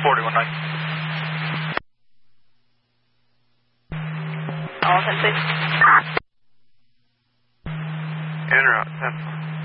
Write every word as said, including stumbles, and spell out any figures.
forty-one nine. All ten, please. En route, ten.